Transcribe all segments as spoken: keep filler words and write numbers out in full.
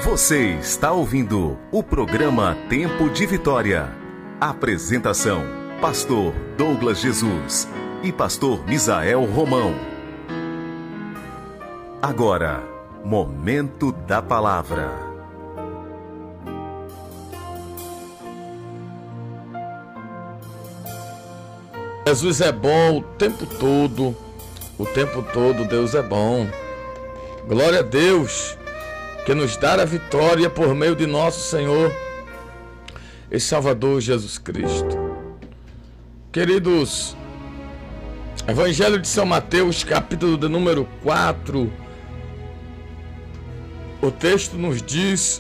Você está ouvindo o programa Tempo de Vitória. Apresentação: Pastor Douglas Jesus e Pastor Misael Romão. Agora, Momento da Palavra. Jesus é bom o tempo todo, o tempo todo Deus é bom. Glória a Deus, que nos dá a vitória por meio de nosso Senhor e Salvador Jesus Cristo. Queridos, Evangelho de São Mateus, capítulo de número quatro, o texto nos diz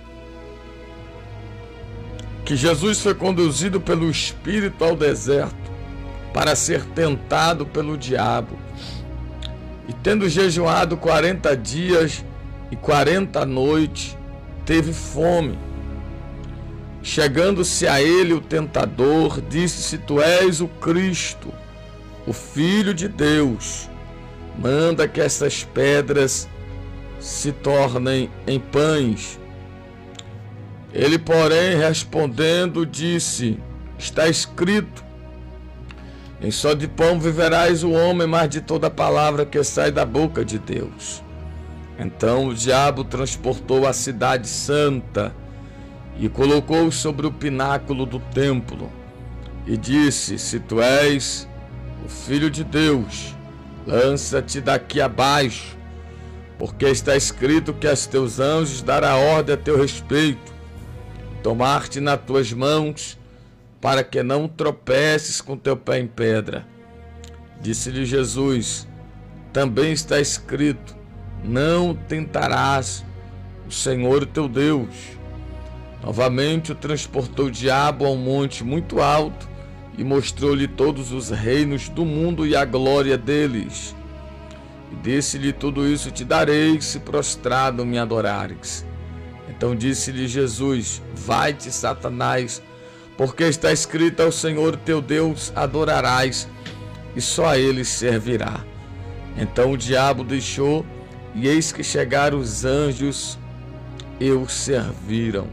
que Jesus foi conduzido pelo Espírito ao deserto para ser tentado pelo diabo. E tendo jejuado quarenta dias e quarenta noites, teve fome. Chegando-se a ele o tentador, disse: se tu és o Cristo, o Filho de Deus, manda que essas pedras se tornem em pães. Ele, porém, respondendo, disse: está escrito, nem só de pão viverás o homem, mas de toda palavra que sai da boca de Deus. Então o diabo transportou a cidade santa e colocou sobre o pináculo do templo e disse: se tu és o Filho de Deus, lança-te daqui abaixo, porque está escrito que aos teus anjos dará ordem a teu respeito, tomar-te nas tuas mãos, para que não tropeces com teu pé em pedra. Disse-lhe Jesus: também está escrito, não tentarás o Senhor teu Deus. Novamente o transportou o diabo a um monte muito alto e mostrou-lhe todos os reinos do mundo e a glória deles. E disse-lhe: tudo isso te darei, se prostrado me adorares. Então disse-lhe Jesus: vai-te, Satanás, porque está escrito, ao Senhor teu Deus adorarás, e só a ele servirá. Então o diabo deixou, e eis que chegaram os anjos e o serviram.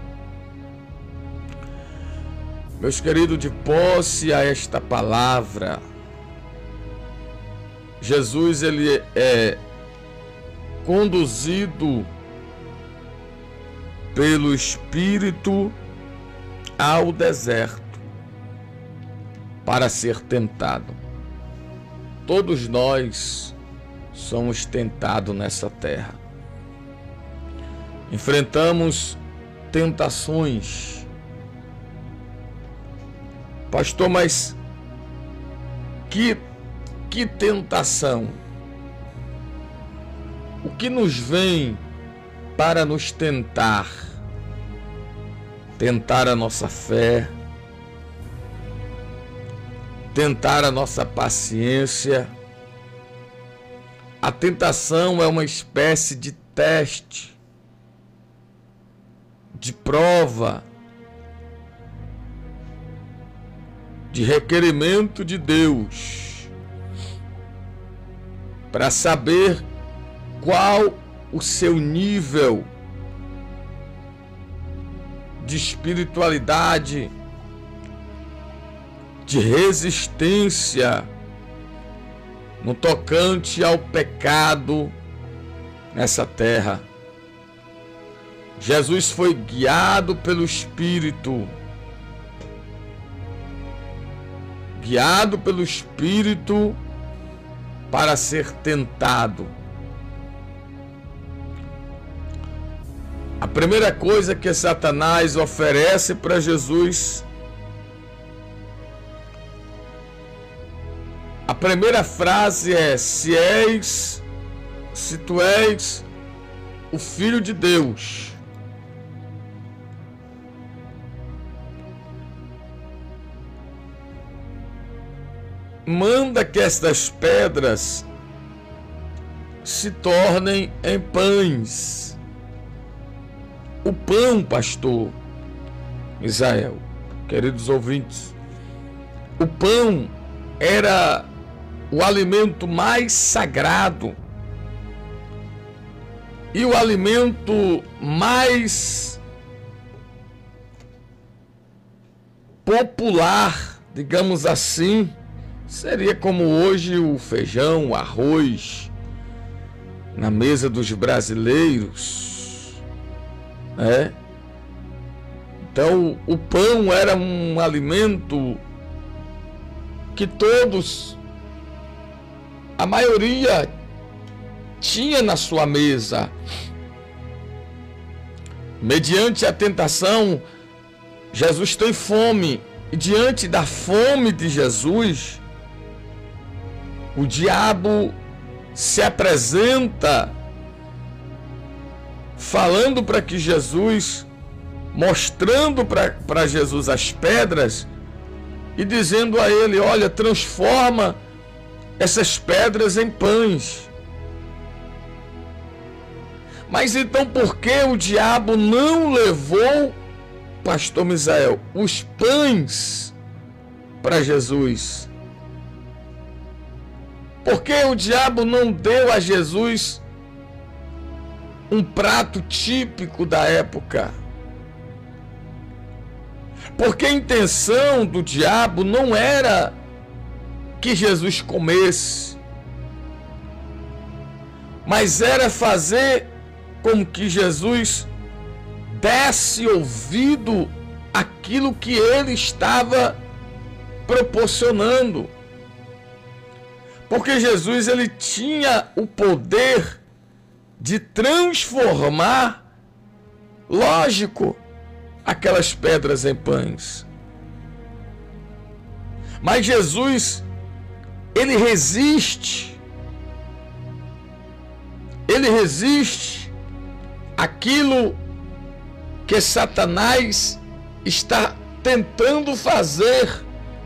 Meus queridos, de posse a esta palavra, Jesus ele é conduzido pelo Espírito ao deserto para ser tentado. Todos nós somos tentados nessa terra. Enfrentamos tentações. Pastor, mas que, que tentação? O que nos vem para nos tentar? Tentar a nossa fé, tentar a nossa paciência. A tentação é uma espécie de teste, de prova, de requerimento de Deus, para saber qual o seu nível de espiritualidade, de resistência no tocante ao pecado nessa terra. Jesus foi guiado pelo Espírito, guiado pelo Espírito para ser tentado. A primeira coisa que Satanás oferece para Jesus, a primeira frase é: se és, se tu és o Filho de Deus. Manda que estas pedras se tornem em pães. O pão, pastor Misael, queridos ouvintes, o pão era o alimento mais sagrado E o alimento mais popular, digamos assim, seria como hoje o feijão, o arroz, na mesa dos brasileiros, né? Então, o pão era um alimento que todos, a maioria, tinha na sua mesa. Mediante a tentação, Jesus tem fome, e diante da fome de Jesus, o diabo se apresenta falando para que Jesus, mostrando para Jesus as pedras e dizendo a ele: olha, transforma essas pedras em pães. Mas então por que o diabo não levou, pastor Misael, os pães para Jesus? Por que o diabo não deu a Jesus um prato típico da época? Porque a intenção do diabo não era que Jesus comesse, mas era fazer com que Jesus desse ouvido àquilo que ele estava proporcionando. Porque Jesus, ele tinha o poder de transformar, lógico, aquelas pedras em pães. Mas Jesus, ele resiste, ele resiste àquilo que Satanás está tentando fazer,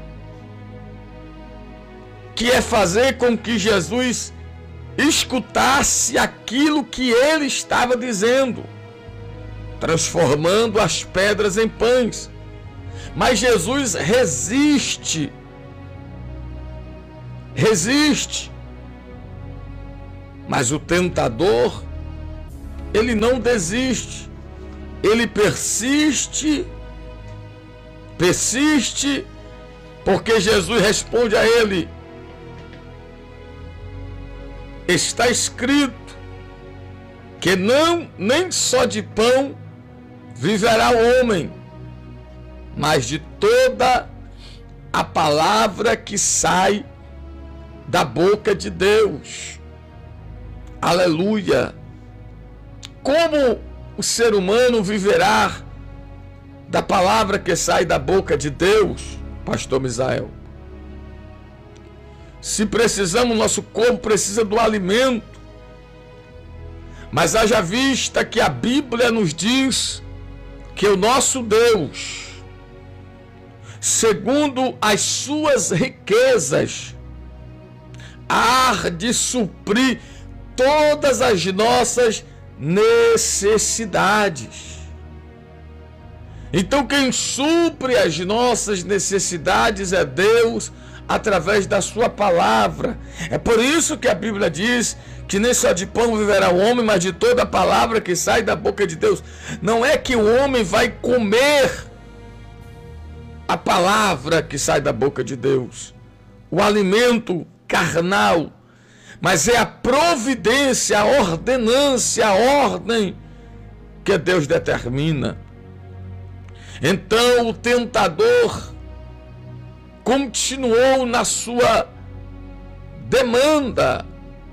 que é fazer com que Jesus escutasse aquilo que ele estava dizendo, transformando as pedras em pães. Mas Jesus resiste, resiste. Mas o tentador, ele não desiste, ele persiste, persiste, porque Jesus responde a ele: está escrito que não, nem só de pão viverá o homem, mas de toda a palavra que sai da boca de Deus. Aleluia! Como o ser humano viverá da palavra que sai da boca de Deus, pastor Misael? Se precisamos, nosso corpo precisa do alimento. Mas haja vista que a Bíblia nos diz que o nosso Deus, segundo as suas riquezas, há de suprir todas as nossas necessidades. Então quem supre as nossas necessidades é Deus, através da sua palavra. É por isso que a Bíblia diz que nem só de pão viverá o homem, mas de toda a palavra que sai da boca de Deus. Não é que o homem vai comer a palavra que sai da boca de Deus, o alimento carnal, mas é a providência, a ordenância, a ordem que Deus determina. Então o tentador continuou na sua demanda.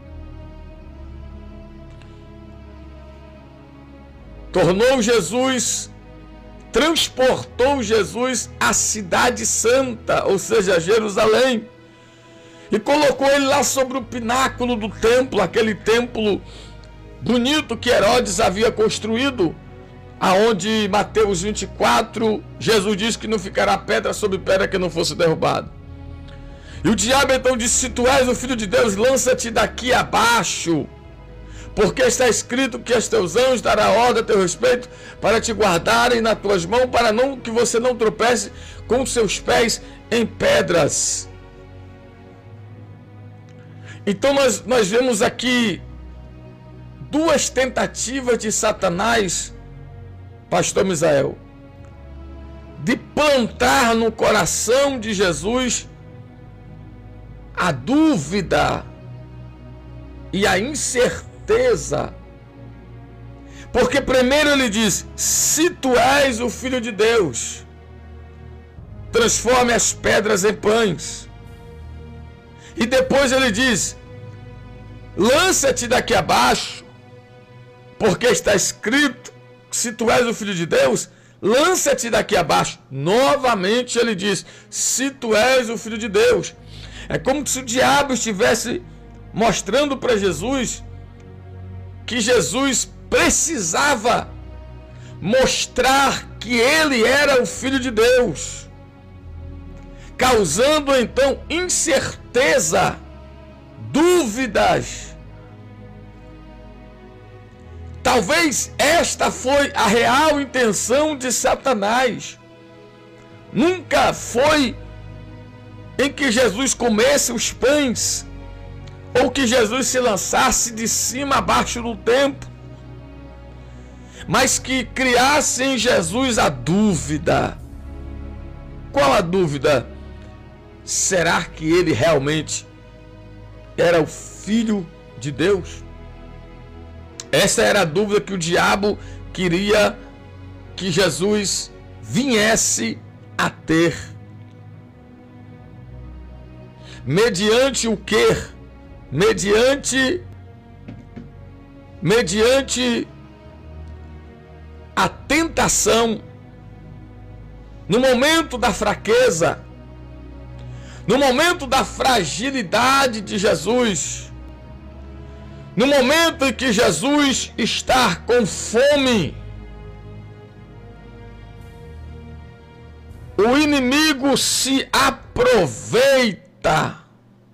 Tornou Jesus, transportou Jesus à cidade santa, ou seja, Jerusalém, e colocou ele lá sobre o pináculo do templo, aquele templo bonito que Herodes havia construído, aonde Mateus vinte e quatro, Jesus diz que não ficará pedra sobre pedra que não fosse derrubado. E o diabo então disse: se tu és o Filho de Deus, lança-te daqui abaixo, porque está escrito que os teus anjos darão ordem a teu respeito para te guardarem nas tuas mãos, para não, que você não tropece com os seus pés em pedras. Então nós, nós vemos aqui duas tentativas de Satanás, pastor Misael, de plantar no coração de Jesus a dúvida e a incerteza. Porque primeiro ele diz: se tu és o Filho de Deus, transforme as pedras em pães. E depois ele diz: lança-te daqui abaixo, porque está escrito, se tu és o Filho de Deus, lança-te daqui abaixo. Novamente ele diz: se tu és o Filho de Deus. É como se o diabo estivesse mostrando para Jesus que Jesus precisava mostrar que ele era o Filho de Deus, causando então incerteza, dúvidas. Talvez esta foi a real intenção de Satanás. Nunca foi em que Jesus comesse os pães, ou que Jesus se lançasse de cima abaixo do templo, mas que criasse em Jesus a dúvida. Qual a dúvida? Será que ele realmente era o Filho de Deus? Essa era a dúvida que o diabo queria que Jesus viesse a ter. Mediante o quê? Mediante, mediante a tentação, no momento da fraqueza, no momento da fragilidade de Jesus, no momento em que Jesus está com fome, o inimigo se aproveita.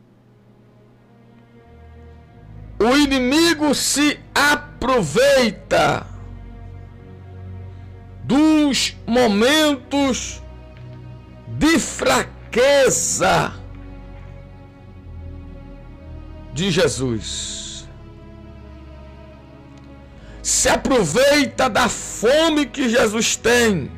O inimigo se aproveita dos momentos de fraqueza de Jesus. Se aproveita da fome que Jesus tem.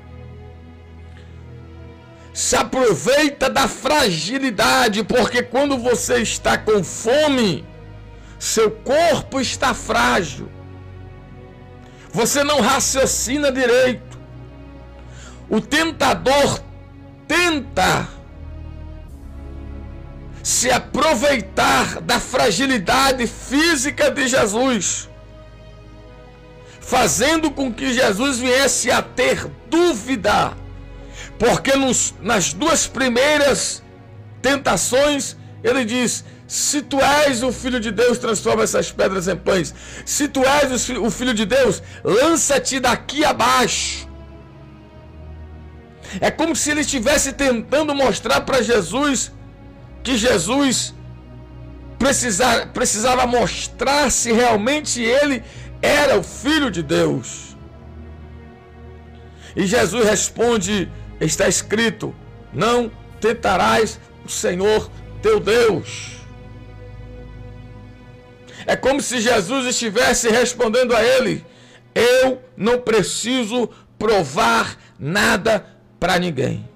Se aproveita da fragilidade, porque quando você está com fome, seu corpo está frágil. Você não raciocina direito. O tentador tenta se aproveitar da fragilidade física de Jesus, fazendo com que Jesus viesse a ter dúvida, porque nos, nas duas primeiras tentações ele diz: se tu és o Filho de Deus, transforma essas pedras em pães. Se tu és o Filho de Deus, lança-te daqui abaixo. É como se ele estivesse tentando mostrar para Jesus que Jesus precisava, precisava mostrar se realmente ele era o Filho de Deus. E Jesus responde: está escrito, não tentarás o Senhor teu Deus. É como se Jesus estivesse respondendo a ele: eu não preciso provar nada para ninguém.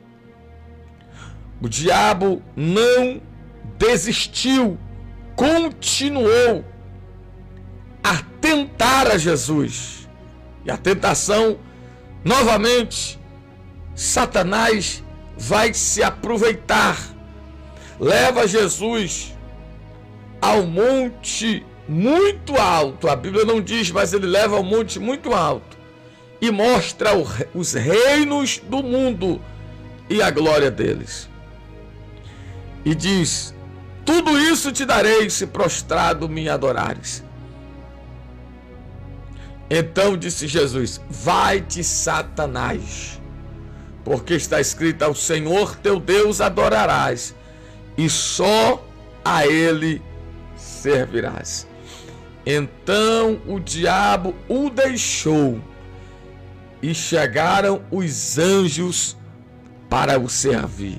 O diabo não desistiu, continuou a tentar a Jesus. E a tentação, novamente, Satanás vai se aproveitar. Leva Jesus ao monte muito alto. A Bíblia não diz, mas ele leva ao monte muito alto e mostra o, os reinos do mundo e a glória deles. E diz: tudo isso te darei se prostrado me adorares. Então disse Jesus: vai-te, Satanás, porque está escrito: ao Senhor teu Deus adorarás, e só a ele servirás. Então o diabo o deixou, e chegaram os anjos para o servir.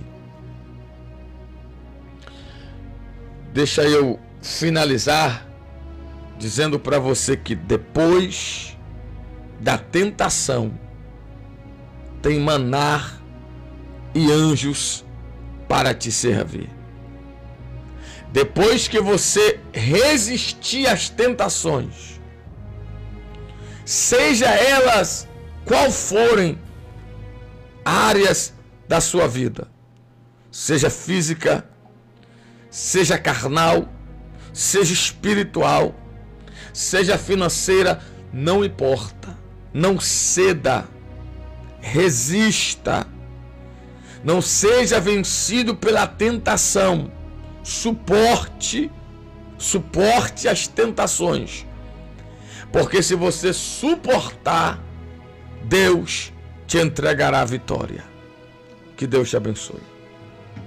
Deixa eu finalizar dizendo para você que depois da tentação tem maná e anjos para te servir. Depois que você resistir às tentações, seja elas qual forem áreas da sua vida, seja física, seja carnal, seja espiritual, seja financeira, não importa. Não ceda, resista, não seja vencido pela tentação. Suporte, suporte as tentações, porque se você suportar, Deus te entregará a vitória. Que Deus te abençoe.